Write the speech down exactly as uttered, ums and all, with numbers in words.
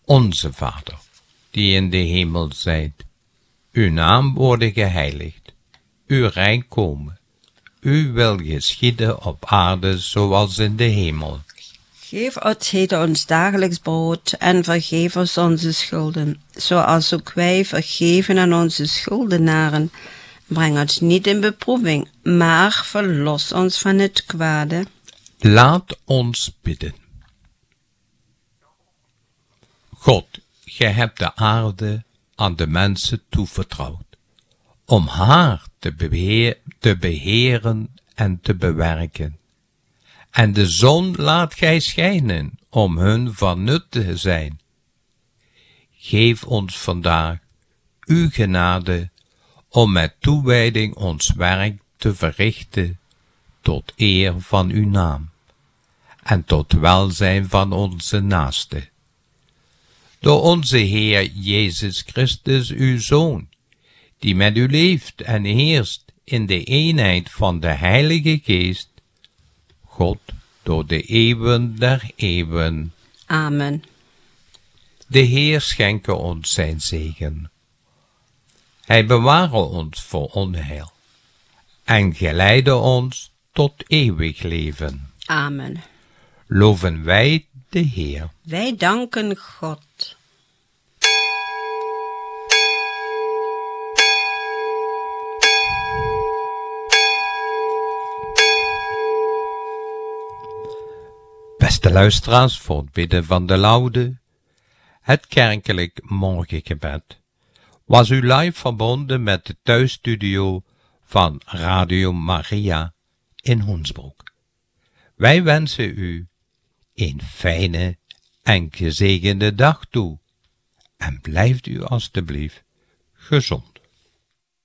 Onze Vader, die in de hemel zijt, uw naam worden geheiligd, uw rijk komen, uw wil geschieden op aarde zoals in de hemel. Geef ons heden ons dagelijks brood en vergeef ons onze schulden, zoals ook wij vergeven aan onze schuldenaren. Breng ons niet in beproeving, maar verlos ons van het kwade. Laat ons bidden. God, gij hebt de aarde aan de mensen toevertrouwd, om haar te, beheer, te beheren en te bewerken. En de zon laat gij schijnen, om hun van nut te zijn. Geef ons vandaag uw genade, om met toewijding ons werk te verrichten, tot eer van uw naam, en tot welzijn van onze naasten. Door onze Heer Jezus Christus, uw Zoon, die met u leeft en heerst in de eenheid van de Heilige Geest, God, door de eeuwen der eeuwen. Amen. De Heer schenke ons zijn zegen. Hij beware ons voor onheil en geleide ons tot eeuwig leven. Amen. Loven wij de Heer. Wij danken God. Beste luisteraars, voor het bidden van de laude, het kerkelijk morgengebed, was u live verbonden met de thuisstudio van Radio Maria in Hoensbroek. Wij wensen u een fijne en gezegende dag toe en blijft u alstublieft gezond.